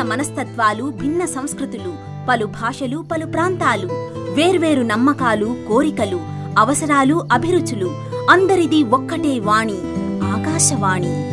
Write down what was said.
మనస్తత్వాలు, భిన్న సంస్కృతులు, పలు భాషలు, పలు ప్రాంతాలు, వేర్వేరు నమ్మకాలు, కోరికలు, అవసరాలు, అభిరుచులు, అందరిది ఒక్కటే వాణి, ఆకాశవాణి.